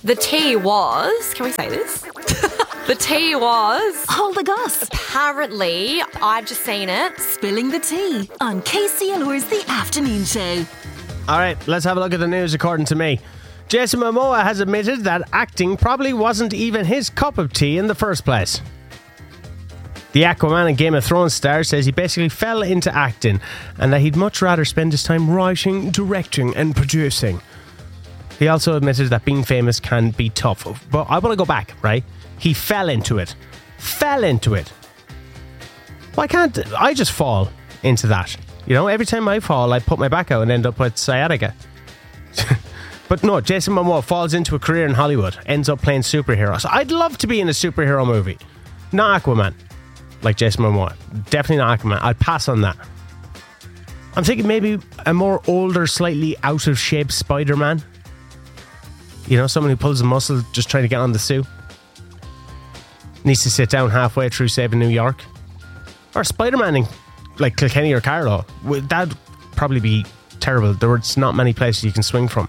The tea was... Can we say this? The tea was... Hold the goss. Apparently, I've just seen it. Spilling the tea on Casey and Laura's The Afternoon Show. All right, let's have a look at the news according to me. Jason Momoa has admitted that acting probably wasn't even his cup of tea in the first place. The Aquaman and Game of Thrones star says he basically fell into acting and that he'd much rather spend his time writing, directing and producing. He also admitted that being famous can be tough. But I want to go back, right? He fell into it. Fell into it. Why can't I just fall into that? You know, every time I fall, I put my back out and end up with sciatica. But no, Jason Momoa falls into a career in Hollywood, ends up playing superheroes. I'd love to be in a superhero movie. Not Aquaman, like Jason Momoa. Definitely not Aquaman. I'd pass on that. I'm thinking maybe a more older, slightly out of shape Spider-Man. You know, someone who pulls a muscle just trying to get on the suit. Needs to sit down halfway through saving New York. Or Spider-Man in, like, Kilkenny or Carlow. That'd probably be terrible. There's not many places you can swing from.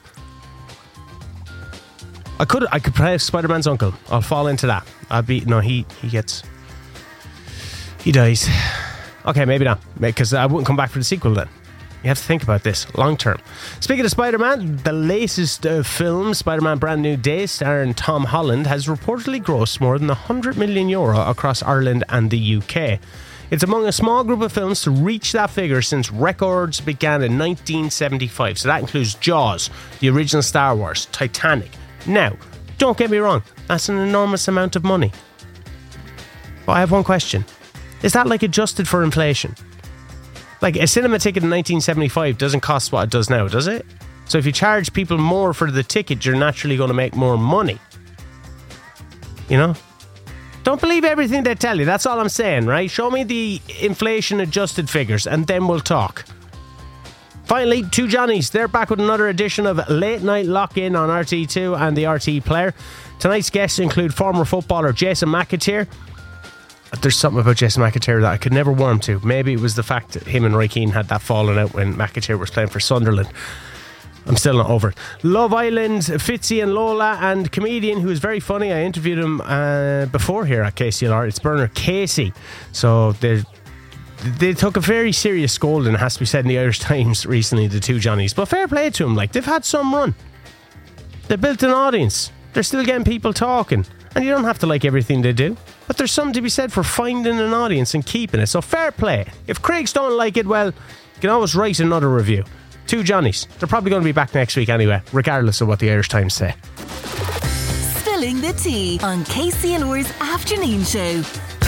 I could play Spider-Man's uncle. I'll fall into that. He dies. Okay, maybe not, because I wouldn't come back for the sequel then. You have to think about this long term. Speaking of Spider-Man, the latest film, Spider-Man Brand New Day, starring Tom Holland, has reportedly grossed more than €100 million across Ireland and the UK. It's among a small group of films to reach that figure since records began in 1975. So that includes Jaws, the original Star Wars, Titanic. Now, don't get me wrong, that's an enormous amount of money. But I have one question. Is that like adjusted for inflation? Like a cinema ticket in 1975 doesn't cost what it does now, does it? So if you charge people more for the ticket, you're naturally going to make more money. You know? Don't believe everything they tell you, that's all I'm saying, right? Show me the inflation adjusted figures and then we'll talk. Finally, Two Johnnies. They're back with another edition of Late Night Lock-In on RT2 and the RT Player. Tonight's guests include former footballer Jason McAteer. There's something about Jason McAteer that I could never warm to. Maybe it was the fact that him and Roy Keane had that falling out when McAteer was playing for Sunderland. I'm still not over it. Love Island, Fitzy and Lola, and comedian who is very funny. I interviewed him before here at KCLR. It's Bernard Casey. So they took a very serious scolding, it has to be said, in the Irish Times recently, the Two Johnnies. But fair play to them. Like, they've had some run. They built an audience. They're still getting people talking. And you don't have to like everything they do. But there's something to be said for finding an audience and keeping it. So fair play. If Craigs don't like it, well, you can always write another review. Two Johnnies. They're probably going to be back next week anyway, regardless of what the Irish Times say. Spilling the tea on Casey and Laura's Afternoon Show.